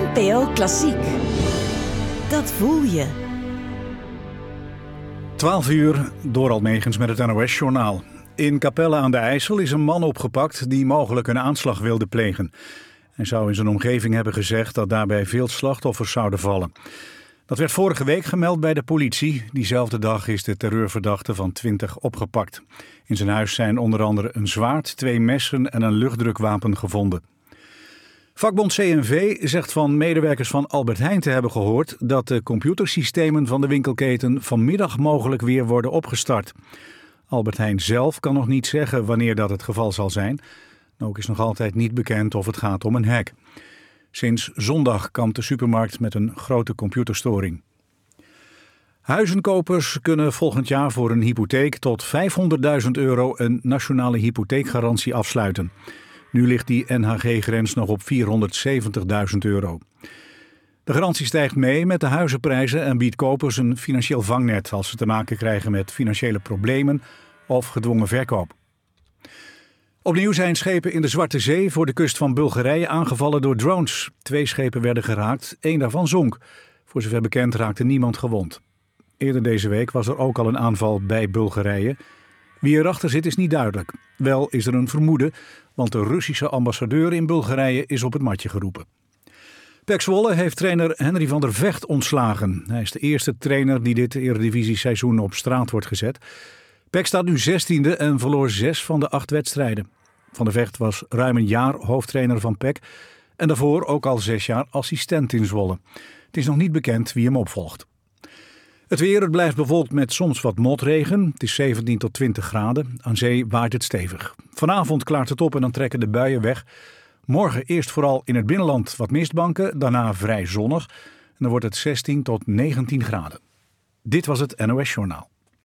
NPO Klassiek. Dat voel je. 12 uur, Dorald Megens met het NOS-journaal. In Capelle aan de IJssel is een man opgepakt die mogelijk een aanslag wilde plegen. Hij zou in zijn omgeving hebben gezegd dat daarbij veel slachtoffers zouden vallen. Dat werd vorige week gemeld bij de politie. Diezelfde dag is de terreurverdachte van 20 opgepakt. In zijn huis zijn onder andere een zwaard, 2 messen en een luchtdrukwapen gevonden. Vakbond CNV zegt van medewerkers van Albert Heijn te hebben gehoord dat de computersystemen van de winkelketen vanmiddag mogelijk weer worden opgestart. Albert Heijn zelf kan nog niet zeggen wanneer dat het geval zal zijn. Ook is nog altijd niet bekend of het gaat om een hack. Sinds zondag kampt de supermarkt met een grote computerstoring. Huizenkopers kunnen volgend jaar voor een hypotheek tot €500.000 een nationale hypotheekgarantie afsluiten. Nu ligt die NHG-grens nog op €470.000. De garantie stijgt mee met de huizenprijzen en biedt kopers een financieel vangnet als ze te maken krijgen met financiële problemen of gedwongen verkoop. Opnieuw zijn schepen in de Zwarte Zee voor de kust van Bulgarije aangevallen door drones. 2 schepen werden geraakt, 1 daarvan zonk. Voor zover bekend raakte niemand gewond. Eerder deze week was er ook al een aanval bij Bulgarije. Wie erachter zit is niet duidelijk. Wel is er een vermoeden, want de Russische ambassadeur in Bulgarije is op het matje geroepen. PEC Zwolle heeft trainer Henry van der Vecht ontslagen. Hij is de eerste trainer die dit Eredivisie-seizoen op straat wordt gezet. PEC staat nu 16e en verloor 6 van de 8 wedstrijden. Van der Vecht was ruim een jaar hoofdtrainer van PEC en daarvoor ook al 6 jaar assistent in Zwolle. Het is nog niet bekend wie hem opvolgt. Het weer, het blijft bewolkt met soms wat motregen. Het is 17 tot 20 graden. Aan zee waait het stevig. Vanavond klaart het op en dan trekken de buien weg. Morgen eerst vooral in het binnenland wat mistbanken, daarna vrij zonnig. En dan wordt het 16 tot 19 graden. Dit was het NOS Journaal.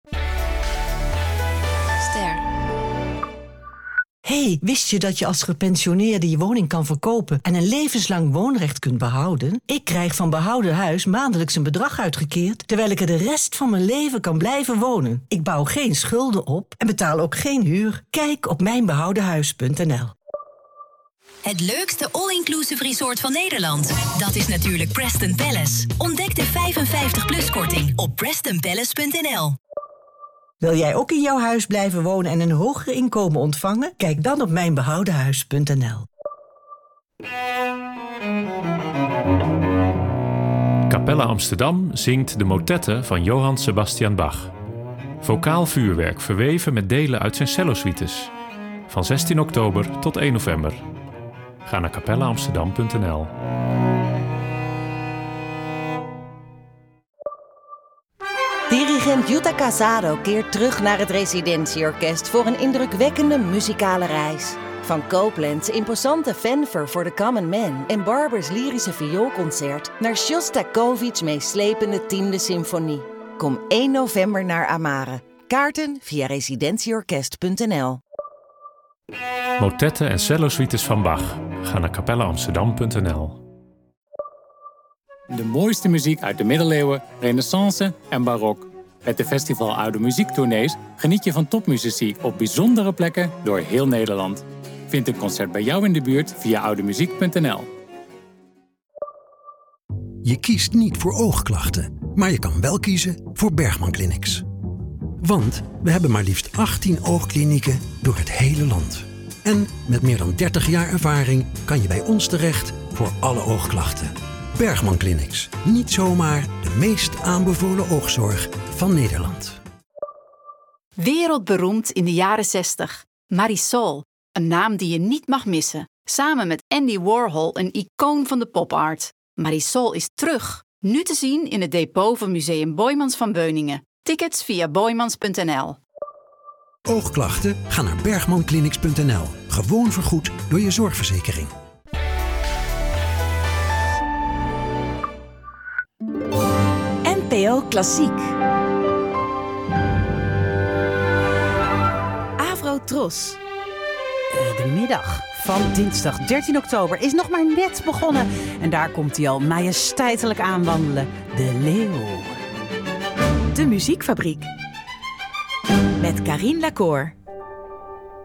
Hey, wist je dat je als gepensioneerde je woning kan verkopen en een levenslang woonrecht kunt behouden? Ik krijg van Behouden Huis maandelijks een bedrag uitgekeerd, terwijl ik er de rest van mijn leven kan blijven wonen. Ik bouw geen schulden op en betaal ook geen huur. Kijk op mijnbehoudenhuis.nl. Het leukste all-inclusive resort van Nederland. Dat is natuurlijk Preston Palace. Ontdek de 55-plus-korting op PrestonPalace.nl. Wil jij ook in jouw huis blijven wonen en een hoger inkomen ontvangen? Kijk dan op mijnbehoudenhuis.nl. Capelle Amsterdam zingt de motetten van Johann Sebastian Bach. Vocaal vuurwerk verweven met delen uit zijn cellosuites. Van 16 oktober tot 1 november. Ga naar capelleamsterdam.nl. Dirigent Jutta Casado keert terug naar het Residentieorkest voor een indrukwekkende muzikale reis. Van Copland's imposante fanfare voor the common man en Barbers lyrische vioolconcert naar Shostakovich's meeslepende 10e symfonie. Kom 1 november naar Amare. Kaarten via residentieorkest.nl. Motetten en cellosuites van Bach. Ga naar capelleamsterdam.nl. De mooiste muziek uit de middeleeuwen, renaissance en barok. Met de Festival Oude Muziektournees geniet je van topmuzici op bijzondere plekken door heel Nederland. Vind een concert bij jou in de buurt via oudemuziek.nl. Je kiest niet voor oogklachten, maar je kan wel kiezen voor Bergman Clinics. Want we hebben maar liefst 18 oogklinieken door het hele land. En met meer dan 30 jaar ervaring kan je bij ons terecht voor alle oogklachten. Bergman Clinics. Niet zomaar de meest aanbevolen oogzorg van Nederland. Wereldberoemd in de jaren 60. Marisol, een naam die je niet mag missen. Samen met Andy Warhol, een icoon van de popart. Marisol is terug. Nu te zien in het depot van Museum Boijmans van Beuningen. Tickets via boijmans.nl. Oogklachten? Ga naar bergmanclinics.nl. Gewoon vergoed door je zorgverzekering. NPO Klassiek. Avrotros. De middag van dinsdag 13 oktober is nog maar net begonnen. En daar komt hij al majesteitelijk aanwandelen. De leeuw. De Muziekfabriek. Met Carine Lacour.